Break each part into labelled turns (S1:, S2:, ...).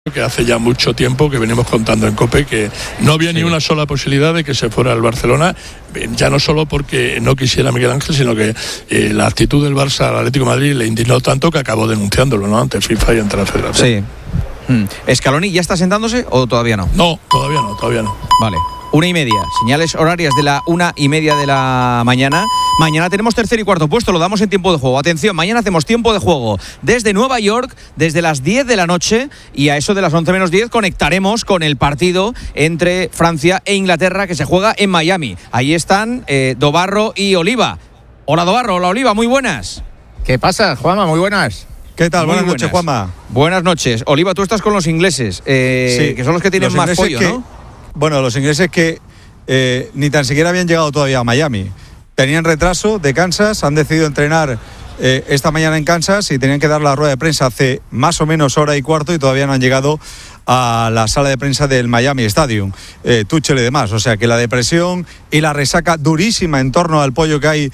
S1: Que hace ya mucho tiempo que venimos contando en COPE que no había ni una sola posibilidad de que se fuera al Barcelona, ya no solo porque no quisiera Miguel Ángel, sino que la actitud del Barça al Atlético de Madrid le indignó tanto que acabó denunciándolo, ¿no?, ante FIFA y ante la Federación.
S2: Sí. ¿Scaloni ya está sentándose o todavía no?
S1: No, todavía no.
S2: Vale. 1:30, señales horarias de la 1:30 de la mañana. Mañana tenemos tercer y cuarto puesto, lo damos en tiempo de juego. Atención, mañana hacemos tiempo de juego desde Nueva York, desde las 10 de la noche, y a eso de las 11 menos 10 conectaremos con el partido entre Francia e Inglaterra que se juega en Miami. Ahí están Dobarro y Oliva. Hola Dobarro, hola Oliva, muy buenas.
S3: ¿Qué pasa, Juanma? Muy buenas.
S4: ¿Qué tal? Buenas noches, Juanma.
S2: Buenas noches. Oliva, tú estás con los ingleses,
S4: sí,
S2: que son los que tienen más pollo, ¿no?
S4: Bueno, los ingleses que ni tan siquiera habían llegado todavía a Miami. Tenían retraso de Kansas, han decidido entrenar esta mañana en Kansas y tenían que dar la rueda de prensa hace más o menos hora y cuarto y todavía no han llegado a la sala de prensa del Miami Stadium, Tuchel y demás. O sea que la depresión y la resaca durísima en torno al pollo que hay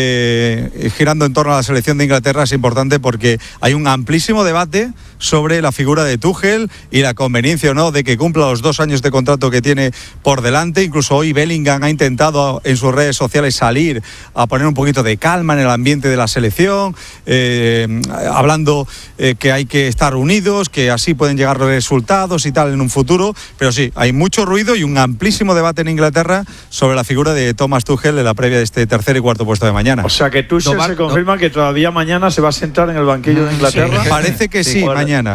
S4: girando en torno a la selección de Inglaterra es importante porque hay un amplísimo debate sobre la figura de Tuchel y la conveniencia o no de que cumpla los 2 años de contrato que tiene por delante. Incluso hoy Bellingham ha intentado en sus redes sociales salir a poner un poquito de calma en el ambiente de la selección, hablando que hay que estar unidos, que así pueden llegar los resultados y tal en un futuro. Pero sí, hay mucho ruido y un amplísimo debate en Inglaterra sobre la figura de Thomas Tuchel en la previa de este tercer y cuarto puesto de mañana.
S5: O sea que Tuchel se confirma que todavía mañana se va a sentar en el banquillo de Inglaterra.
S4: Sí. Parece que sí, bueno, mañana.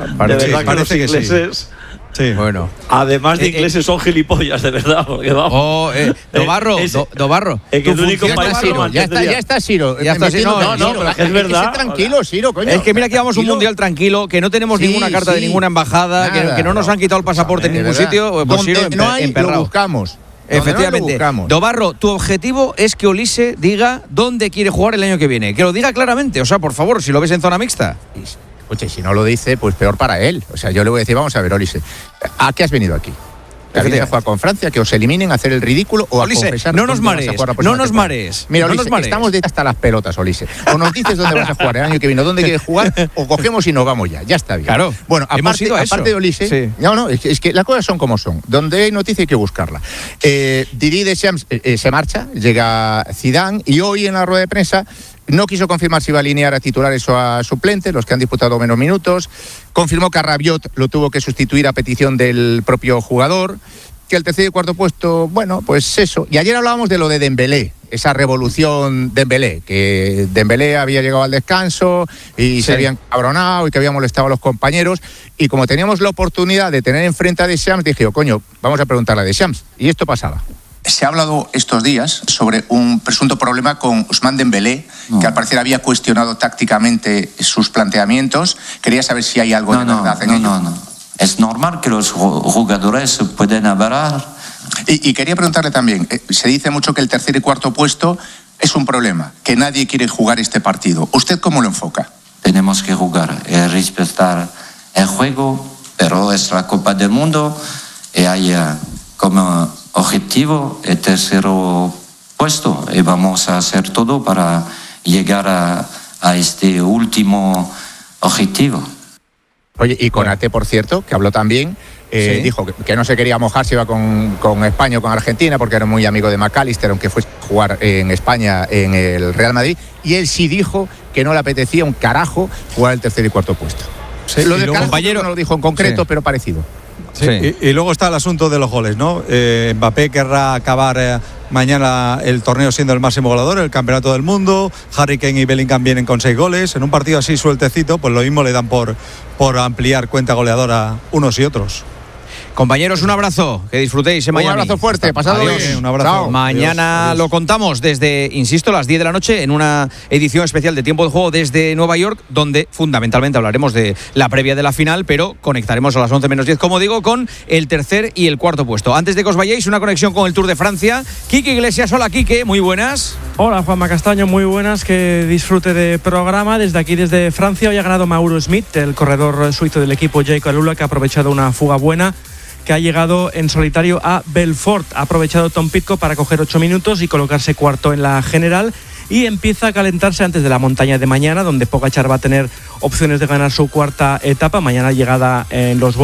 S5: Parece que los ingleses...
S4: Sí.
S2: Bueno.
S5: Además de ingleses son gilipollas, de verdad. Porque vamos.
S2: Dobarro.
S5: Es que el único país
S3: ya está Ciro.
S2: Ya está Ciro.
S5: No, pero es verdad.
S3: Tranquilo, Ciro, coño.
S2: Es que mira que llevamos un mundial tranquilo, que no tenemos ninguna carta de ninguna embajada, que no nos han quitado el pasaporte en ningún sitio. Pues Ciro,
S3: no hay, lo buscamos.
S2: Efectivamente. Dobarro, tu objetivo es que Olise diga dónde quiere jugar el año que viene. Que lo diga claramente. O sea, por favor, si lo ves en zona mixta.
S3: Oye, si no lo dice, pues peor para él. O sea, yo le voy a decir, vamos a ver, Olise, ¿a qué has venido aquí? ¿Vienes a jugar con Francia, que os eliminen, a hacer el ridículo o
S2: Olise,
S3: a confesar?
S2: No nos marees.
S3: Mira, Olise, estamos hasta las pelotas, Olise. O nos dices dónde vas a jugar el año que viene, dónde quieres jugar, o cogemos y nos vamos ya. Ya está bien.
S2: Claro.
S3: Bueno, aparte de Olise, sí. Es que las cosas son como son. Donde hay noticia hay que buscarla. Didier Deschamps se marcha, llega Zidane, y hoy en la rueda de prensa no quiso confirmar si iba a alinear a titulares o a suplentes, los que han disputado menos minutos. Confirmó que a Rabiot lo tuvo que sustituir a petición del propio jugador. Que el tercer y cuarto puesto, bueno, pues eso. Y ayer hablábamos de lo de Dembélé, esa revolución Dembélé, que Dembélé había llegado al descanso y se habían cabronado y que había molestado a los compañeros. Y como teníamos la oportunidad de tener enfrente a Deschamps, dije, coño, vamos a preguntarle a Deschamps. Y esto pasaba.
S6: Se ha hablado estos días sobre un presunto problema con Ousmane Dembélé, que al parecer había cuestionado tácticamente sus planteamientos. Quería saber si hay algo de verdad en ello.
S7: No. Es normal que los jugadores pueden hablar.
S6: Y quería preguntarle también, se dice mucho que el tercer y cuarto puesto es un problema, que nadie quiere jugar este partido. ¿Usted cómo lo enfoca?
S7: Tenemos que jugar y respetar el juego, pero es la Copa del Mundo y hay como objetivo el tercer puesto y vamos a hacer todo para llegar a este último objetivo.
S3: Oye, y Konate, por cierto, que habló también, dijo que no se quería mojar si iba con España o con Argentina, porque era muy amigo de McAllister, aunque fuese a jugar en España en el Real Madrid, y él sí dijo que no le apetecía un carajo jugar el tercer y cuarto puesto.
S4: Sí,
S3: lo del carajo no lo dijo en concreto, pero parecido.
S4: Sí. Y luego está el asunto de los goles, ¿no? Mbappé querrá acabar mañana el torneo siendo el máximo goleador, el campeonato del mundo. Harry Kane y Bellingham vienen con 6 goles. En un partido así sueltecito, pues lo mismo le dan por ampliar cuenta goleadora unos y otros.
S2: Compañeros, un abrazo, que disfrutéis en Miami.
S3: Un abrazo fuerte, pasado bien.
S4: Un abrazo.
S2: Chao. Mañana adiós. Lo contamos desde, insisto, las 10 de la noche en una edición especial de Tiempo de Juego desde Nueva York, donde fundamentalmente hablaremos de la previa de la final, pero conectaremos a las 11 menos 10, como digo, con el tercer y el cuarto puesto. Antes de que os vayáis, una conexión con el Tour de Francia. Quique Iglesias, hola Quique, muy buenas.
S8: Hola Juanma Castaño, muy buenas, que disfrute de programa. Desde aquí, desde Francia, hoy ha ganado Mauro Schmid, el corredor suizo del equipo Jayco Alula, que ha aprovechado una fuga buena, que ha llegado en solitario a Belfort. Ha aprovechado Tom Pidcock para coger 8 minutos y colocarse cuarto en la general. y empieza a calentarse antes de la montaña de mañana, donde Pogačar va a tener opciones de ganar su cuarta etapa. Mañana llegada en los